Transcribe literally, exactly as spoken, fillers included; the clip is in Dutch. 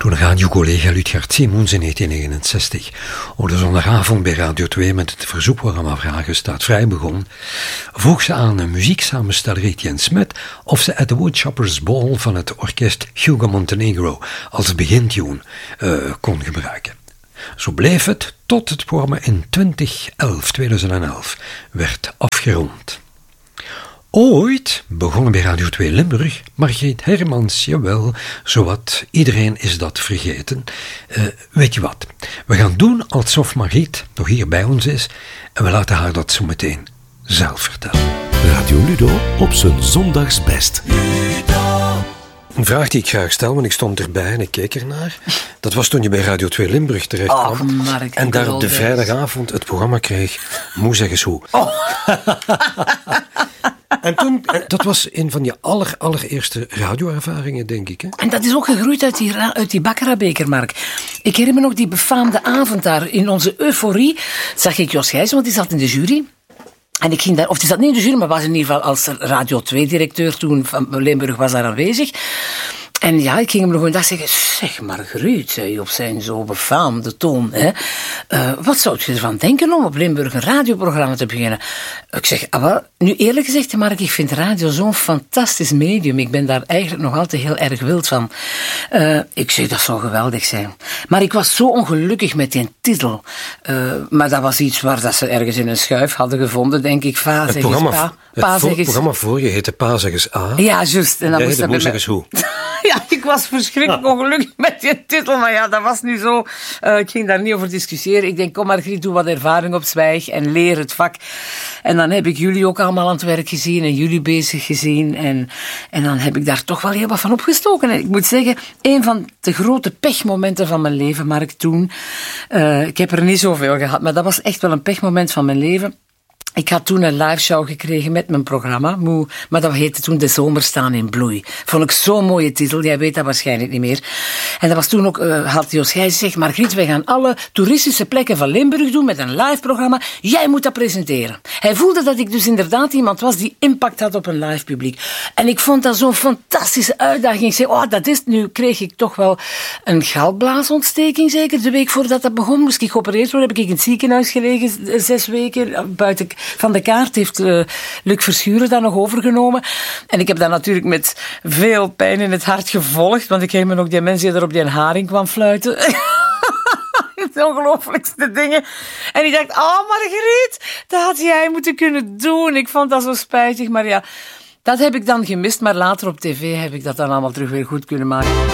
Toen radiocollega Lutgert Simons in negentien negenenzestig op de zondagavond bij Radio twee met het verzoekprogramma Vragen staat vrij begon, vroeg ze aan een muzieksamensteller Etienne Smet of ze at the Woodchoppers Ball van het orkest Hugo Montenegro als begintune uh, kon gebruiken. Zo bleef het tot het programma in twintig elf, tweeduizend elf werd afgerond. Ooit begonnen bij Radio twee Limburg Margriet Hermans, jawel, zowat iedereen is dat vergeten. Uh, weet je wat, we gaan doen alsof Margriet nog hier bij ons is en we laten haar dat zo meteen zelf vertellen. Radio Ludo op zijn zondagsbest. Een vraag die ik graag stel, want ik stond erbij en ik keek ernaar. Dat was toen je bij Radio twee Limburg terecht kwam. Oh, Mark, en daar op de vrijdagavond het programma kreeg, Moe zeg eens hoe. Oh. En toen, dat was een van je aller, allereerste radioervaringen, denk ik. Hè? En dat is ook gegroeid uit die, uit die Baccarat-beker, Mark. Ik herinner me nog die befaamde avond daar. In onze euforie zag ik Jos Gijssen, want die zat in de jury. En ik ging daar, of die zat niet in de jury, maar was in ieder geval als Radio twee directeur toen van Limburg was daar aanwezig. En ja, ik ging hem nog een dag zeggen, zeg Margriet, zei hij op zijn zo befaamde toon, hè, uh, wat zou je ervan denken om op Limburg een radioprogramma te beginnen? Ik zeg, ah, wel, nu eerlijk gezegd, Mark, ik vind radio zo'n fantastisch medium. Ik ben daar eigenlijk nog altijd heel erg wild van. Uh, ik zeg, dat zou geweldig zijn. Maar ik was zo ongelukkig met die titel. Uh, maar dat was iets waar dat ze ergens in een schuif hadden gevonden, denk ik. Va, het programma, pa, het pa, voor, zeg eens. programma voor je heette Pa zeg eens A. Ja, juist. En dan Jij moest de dat Moe bij zeg mij... eens hoe. Ja, ik was verschrikkelijk ongelukkig met die titel, maar ja, dat was nu zo. Uh, ik ging daar niet over discussiëren. Ik denk, kom Margriet, doe wat ervaring op zwijg en leer het vak. En dan heb ik jullie ook allemaal aan het werk gezien en jullie bezig gezien. En, en dan heb ik daar toch wel heel wat van opgestoken. En ik moet zeggen, een van de grote pechmomenten van mijn leven, Mark, toen... Uh, ik heb er niet zoveel gehad, maar dat was echt wel een pechmoment van mijn leven. Ik had toen een live show gekregen met mijn programma, Moe, maar dat heette toen De Zomer staan in bloei. Vond ik zo'n mooie titel, jij weet dat waarschijnlijk niet meer. En dat was toen ook, uh, had Jos Gijs gezegd, Margriet, wij gaan alle toeristische plekken van Limburg doen met een live programma. Jij moet dat presenteren. Hij voelde dat ik dus inderdaad iemand was die impact had op een live publiek. En ik vond dat zo'n fantastische uitdaging. Ik zei, oh, dat is het. Nu kreeg ik toch wel een galbblaasontsteking, zeker. De week voordat dat begon moest ik geopereerd worden. Heb ik in het ziekenhuis gelegen, zes weken, buiten van de kaart. Heeft uh, Luc Verschuren dat nog overgenomen. En ik heb dat natuurlijk met veel pijn in het hart gevolgd, want ik kreeg me ook die mensen die er op die haring kwam fluiten. De ongelooflijkste dingen. En ik dacht, oh Margriet, dat had jij moeten kunnen doen. Ik vond dat zo spijtig, maar ja, dat heb ik dan gemist. Maar later op tv heb ik dat dan allemaal terug weer goed kunnen maken.